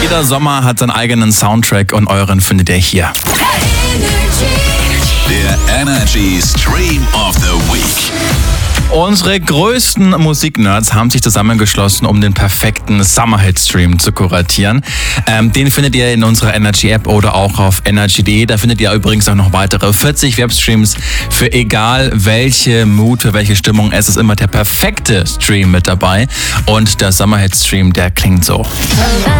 Jeder Sommer hat seinen eigenen Soundtrack und euren findet ihr hier. Der Energy Stream of the Week. Unsere größten Musiknerds haben sich zusammengeschlossen, um den perfekten Summer-Hit-Stream zu kuratieren. Den findet ihr in unserer Energy-App oder auch auf energy.de. Da findet ihr übrigens auch noch weitere 40 Webstreams für egal welche Mut, für welche Stimmung. Es ist immer der perfekte Stream mit dabei. Und der Summer-Hit-Stream, der klingt so.